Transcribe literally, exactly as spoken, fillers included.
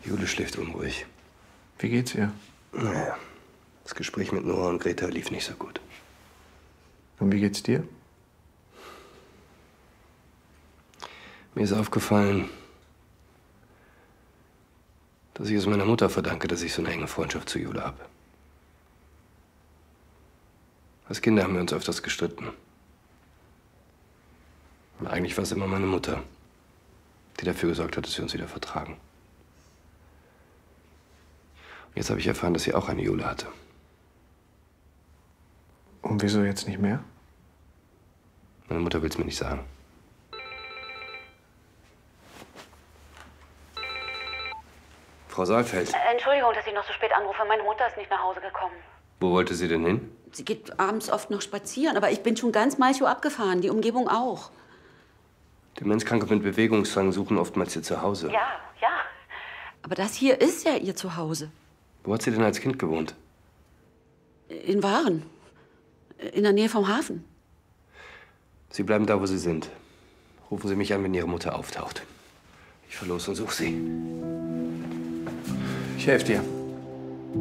Jule schläft unruhig. Wie geht's ihr? Naja, das Gespräch mit Nora und Greta lief nicht so gut. Und wie geht's dir? Mir ist aufgefallen, dass ich es meiner Mutter verdanke, dass ich so eine enge Freundschaft zu Jule habe. Als Kinder haben wir uns öfters gestritten. Und eigentlich war es immer meine Mutter, die dafür gesorgt hat, dass wir uns wieder vertragen. Und jetzt habe ich erfahren, dass sie auch eine Jule hatte. Und wieso jetzt nicht mehr? Meine Mutter will es mir nicht sagen. Frau Saalfeld. Entschuldigung, dass ich noch so spät anrufe. Meine Mutter ist nicht nach Hause gekommen. Wo wollte sie denn hin? Sie geht abends oft noch spazieren, aber ich bin schon ganz Malchow abgefahren, die Umgebung auch. Demenzkranke mit Bewegungszwang suchen oftmals ihr Zuhause. Ja, ja. Aber das hier ist ja ihr Zuhause. Wo hat sie denn als Kind gewohnt? In Waren. In der Nähe vom Hafen. Sie bleiben da, wo Sie sind. Rufen Sie mich an, wenn Ihre Mutter auftaucht. Ich fahr los und suche sie. Ich helfe dir.